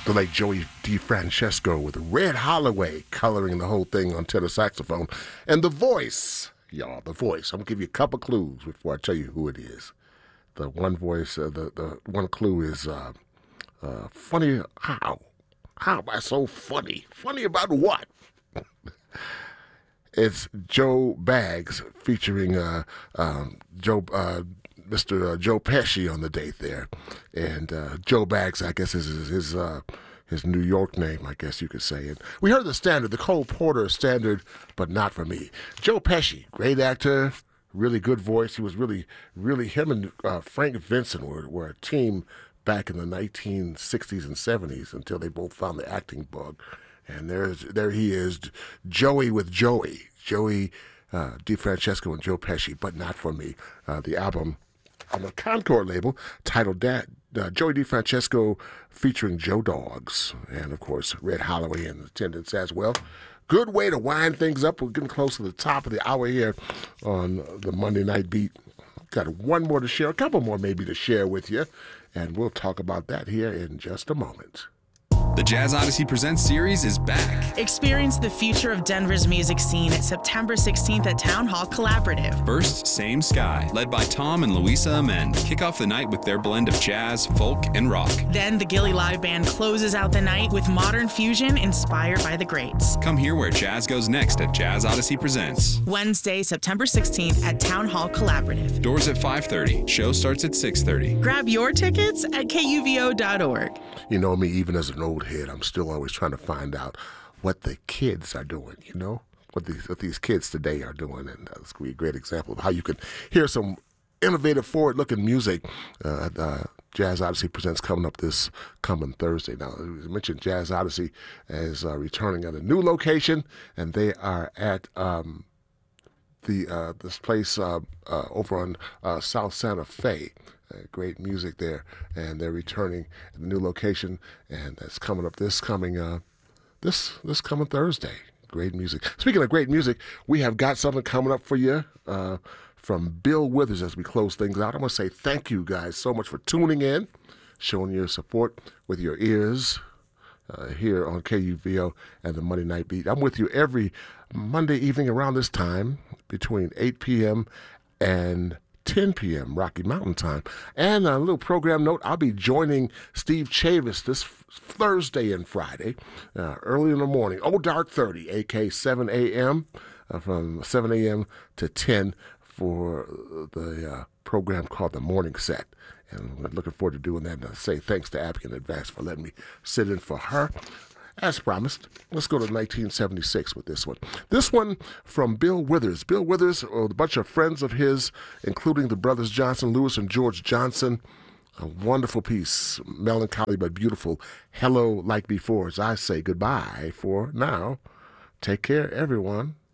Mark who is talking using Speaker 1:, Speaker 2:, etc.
Speaker 1: The late Joey DeFrancesco with Red Holloway coloring the whole thing on tenor saxophone. And the voice, y'all, the voice. I'm going to give you a couple clues before I tell you who it is. The one voice, the one clue is funny how? How am I so funny? Funny about what? It's Joe Baggs featuring Mr. Joe Pesci on the date there. And Joe Baggs, I guess, is his New York name, I guess you could say. And we heard the standard, the Cole Porter standard, but not for me. Joe Pesci, great actor, really good voice. He was really, him and Frank Vincent were a team back in the 1960s and 70s until they both found the acting bug. And there he is, Joey with Joey DeFrancesco and Joe Pesci, but not for me. The album on the Concord label titled Joey DeFrancesco featuring Joe Dogs, and of course Red Holloway in attendance as well. Good way to wind things up. We're getting close to the top of the hour here on the Monday Night Beat. Got one more to share, a couple more maybe to share with you, and we'll talk about that here in just a moment.
Speaker 2: The Jazz Odyssey Presents series is back.
Speaker 3: Experience the future of Denver's music scene at September 16th at Town Hall Collaborative.
Speaker 2: First, Same Sky, led by Tom and Louisa Amend, kick off the night with their blend of jazz, folk, and rock.
Speaker 3: Then the Gilly Live Band closes out the night with modern fusion inspired by the greats.
Speaker 2: Come hear where jazz goes next at Jazz Odyssey Presents.
Speaker 3: Wednesday, September 16th at Town Hall Collaborative.
Speaker 2: Doors at 5:30. Show starts at 6:30.
Speaker 3: Grab your tickets at kuvo.org.
Speaker 1: You know me, even as an old head, I'm still always trying to find out what the kids are doing, you know? What these kids today are doing. And this could be a great example of how you can hear some innovative, forward-looking music. Jazz Odyssey Presents coming up this coming Thursday. Now, I mentioned Jazz Odyssey as returning at a new location, and they are at this place over on South Santa Fe. Great music there, and they're returning at the new location, and that's coming up this coming Thursday. Great music. Speaking of great music, we have got something coming up for you from Bill Withers as we close things out. I want to say thank you guys so much for tuning in, showing your support with your ears here on KUVO and the Monday Night Beat. I'm with you every Monday evening around this time between 8 p.m. and 10 p.m. Rocky Mountain Time. And a little program note, I'll be joining Steve Chavis this Thursday and Friday, early in the morning, Dark 30, a.k.a. 7 a.m., from 7 a.m. to 10 for the program called The Morning Set. And we're looking forward to doing that. And I say thanks to Abby in advance for letting me sit in for her. As promised, let's go to 1976 with this one. This one from Bill Withers. Bill Withers, a bunch of friends of his, including the brothers Johnson, Lewis and George Johnson. A wonderful piece, melancholy but beautiful. Hello, like before, as I say goodbye for now. Take care, everyone.